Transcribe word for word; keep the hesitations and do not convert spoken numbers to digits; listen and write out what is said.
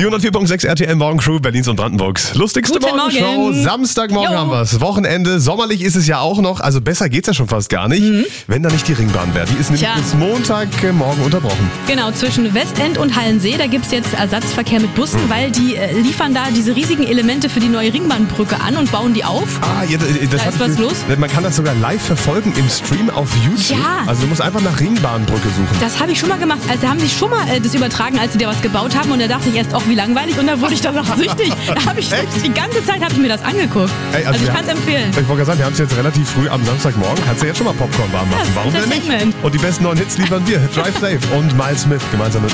Die hundertvier Komma sechs R T L Morgencrew, Berlins und Brandenburgs lustigste Guten Morgenshow. Morgen. Samstagmorgen Jo. haben wir's. Wochenende, sommerlich ist es ja auch noch. Also besser geht's ja schon fast gar nicht, Mhm. wenn da nicht die Ringbahn wäre. Die ist nämlich Tja. bis Montagmorgen unterbrochen. Genau, zwischen Westend und Hallensee, da gibt es jetzt Ersatzverkehr mit Bussen, Mhm. weil die äh, liefern da diese riesigen Elemente für die neue Ringbahnbrücke an und bauen die auf. Ah, ja, das, das Da hab ist ich was ge- los. Man kann das sogar live verfolgen im Stream auf YouTube. Ja. Also du musst einfach nach Ringbahnbrücke suchen. Das habe ich schon mal gemacht. Also haben sich schon mal äh, das übertragen, als sie da was gebaut haben. Und da dachte ich erst, auch wie langweilig. Und da wurde ich danach süchtig. Da habe ich Echt? die ganze Zeit habe ich mir das angeguckt. Ey, also ich wir- kann es empfehlen. Ich wollte gerade sagen, wir haben es jetzt relativ früh am Samstagmorgen. Kannst du jetzt schon mal Popcorn warm machen. Ja, Warum denn nicht? Entertainment. Und die besten neuen Hits liefern wir. Drive Safe und Miles Smith gemeinsam mit